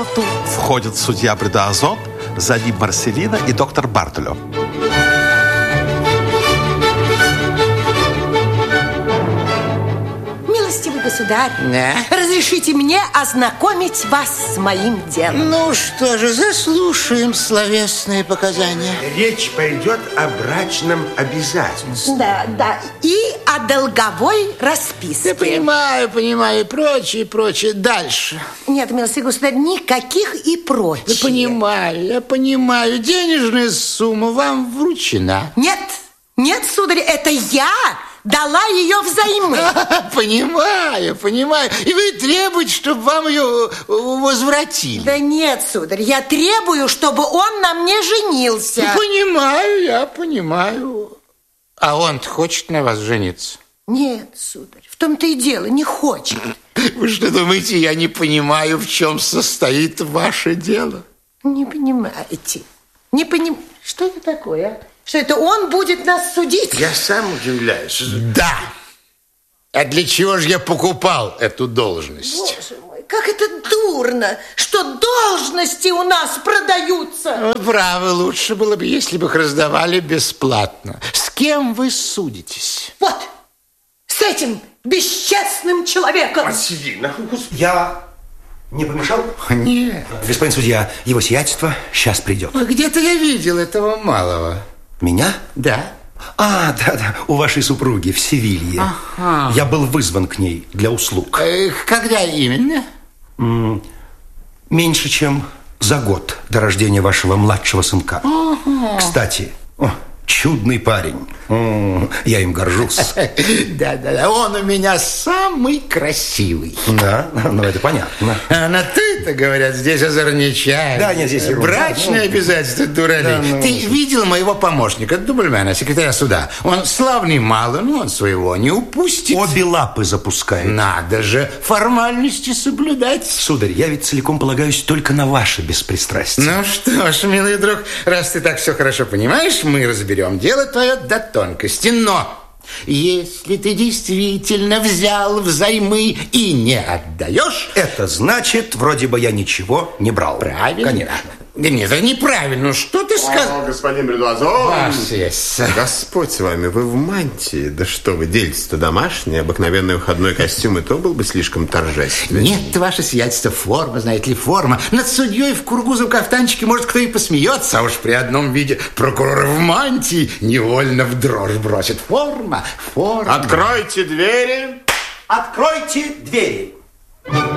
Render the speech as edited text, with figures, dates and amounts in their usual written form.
палату входят судья Бредоазон, за ним Марселина и доктор Бартоло. Милостивый государь, Да? разрешите мне ознакомить вас с моим делом. Ну что же, заслушаем словесные показания. Речь пойдет о брачном обязательстве. Да, и о долговой расписке. Я понимаю, и прочее. Дальше. Нет, милостивый государь, никаких и прочих. Я понимаю. Денежная сумма вам вручена. Нет, сударь, это я дала ее взаймы. Понимаю. И вы требуете, чтобы вам ее возвратили. Да нет, сударь, я требую, чтобы он на мне женился. Я понимаю. А он-то хочет на вас жениться? Нет, сударь, в том-то и дело, не хочет. Вы что думаете, я не понимаю, в чем состоит ваше дело? Не понимаете. Что это такое, а? Что это он будет нас судить? Я сам удивляюсь. Да. А для чего же я покупал эту должность? Боже мой, как это дурно, что должности у нас продаются. Право, лучше было бы, если бы их раздавали бесплатно. С кем вы судитесь? Вот, с этим бесчестным человеком. Марселина. Я не помешал? Нет. Господин судья, его сиятельство сейчас придет. Где-то я видел этого малого. Меня? Да. Да, у вашей супруги в Севилье. Ага. Я был вызван к ней для услуг. Когда именно? Меньше, чем за год до рождения вашего младшего сынка. Кстати, чудный парень. Я им горжусь. Да, он у меня самый красивый. Да, ну это понятно. А на ты-то, говорят, здесь озорничают. Да, нет, здесь ерунда. Брачные обязательства, дуралей. Да, Ты видел моего помощника, дубльмена, секретаря суда? Он славный малый, но он своего не упустит. Обе лапы запускает. Надо же формальности соблюдать. Сударь, я ведь целиком полагаюсь только на ваше беспристрастие. Ну что ж, милый друг, раз ты так все хорошо понимаешь, мы разберем дело твое до тонкости. Но если ты действительно взял взаймы и не отдаешь... Это значит, вроде бы я ничего не брал. Правильно. Конечно. Да нет, это неправильно. Что ты сказал? Господин Бредоазон. Ваше есть. Господь с вами, вы в мантии. Да что вы, делите-то домашний, обыкновенный выходной костюм, и то был бы слишком торжественный. Нет, ваше сиятельство, форма, знаете ли, форма. Над судьей в кургузом кафтанчике, может, кто и посмеется, а уж при одном виде прокурора в мантии невольно в дрожь бросит. Форма. Откройте двери. Откройте двери.